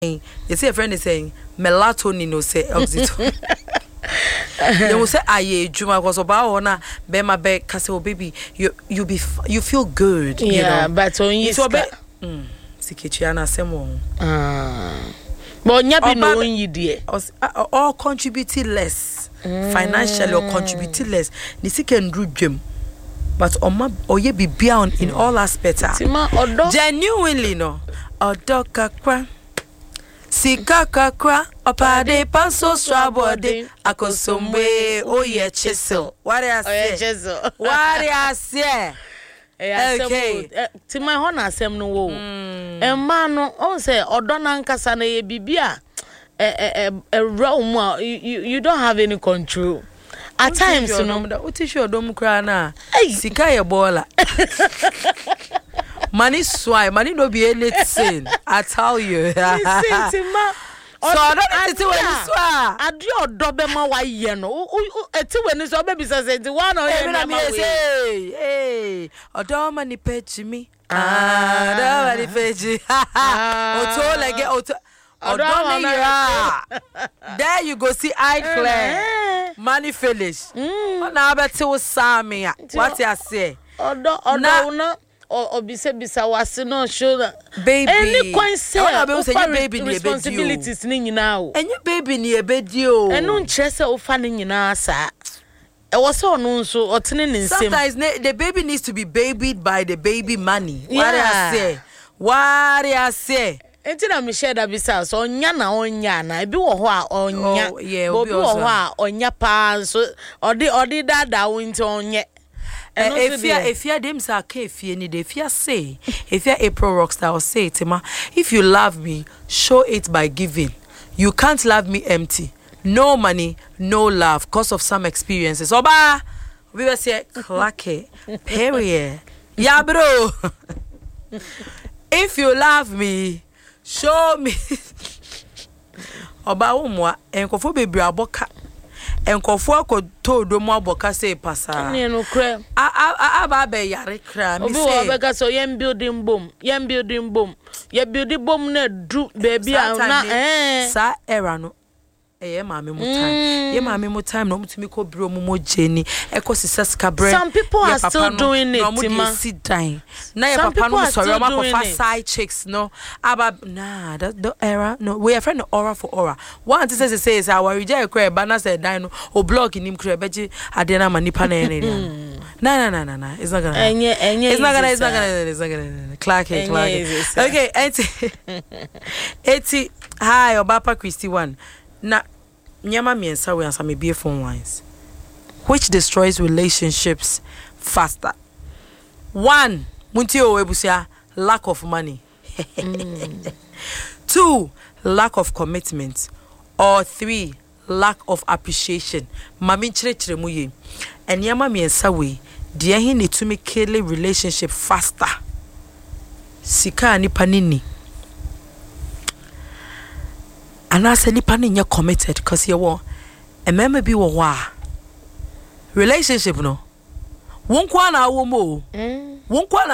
You see a friend is saying melatonin no say oxytocin. You will say aye juma cause about ona be my back cause baby you feel good. Yeah, you know? but on you so be sikichiana semo. But nyabi no on you dear. Or contributing less financially or contributing less. Nisi can do gym. But oye be beyond in all aspects. Genuinely no. Odo kakwa. Sika kakwa. Opade panso strabode. Akosombe oye chisel. What I say? What I say? Okay. Tima hona asem no wo. Emma no on say odo na nkasa na ye bibia you don't have any control. At times you know what is your dom cry na sika ye bola. Money swine, money no be anything. I tell you. So I don't see when you swear. I do your dobema wa ye no. Eti when so baby say the one or hey. Odo mani pechi mi. Odo mani pechi. Oto lege oto. Odo me there you go see eye clear. Money finish. Na abeti wo sami. What you say? Odo na bisa wase no show baby any coin say baby ni responsibilities ni nyina o enye baby ni ebedi o enu nkyere se ofa ni nyina sa e wo se onu nso otene ni nsem sometimes the baby needs to be babied by the baby money. What I say enti na me share da bisa so onya na ebi wo ho a onya obi wo ho a onya pa so odi dada wo nti onye. If you them say if you need if you say if you April Rockstar or say Tima, if you love me, show it by giving. You can't love me empty. No money, no love, cause of some experiences. Oba, we will say clacky, period. Yeah, bro. If you love me, show me. Oba umwa enkofo bebre aboka. Enkofo akoto do mo aboka say pasa. Ne no kra. Aba be yare kra mi say. Obi obeka so yem building boom. Ye building boom na du baby na sa era no. Ye mama mu time. Ye mama mu time no mutumi ko bro mu mojeni. Ekosisa ska bre. Some people are still doing it. No mo sit down. Na your papa no sorry ma ko fa side chicks no. Aba nah that era no. We are friend aura for aura. One to say is our reject cry banner said dino o blog in him cry beji ade na manipa na ene. Nah. It's not gonna. It's not gonna. Clark. Okay, 80. Hi, Obapa Christy 1. Na nyama miensa we answer me be phone wines. Which destroys relationships faster? 1, muntio webusia, lack of money. 2, lack of commitment. Or 3, lack of appreciation. Mami chire mu ye. And nyama miensa we, dia hi need to make kill relationship faster. Sika ni panini. And I said, nipa ninya committed because you want a member be wa relationship no. Won't kwa na wo mo. Won't kwa